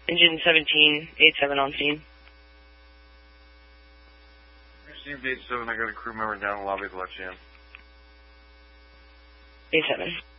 Engine 17, 87 on scene. Received 87, I got a crew member down in the lobby to let you in. 87.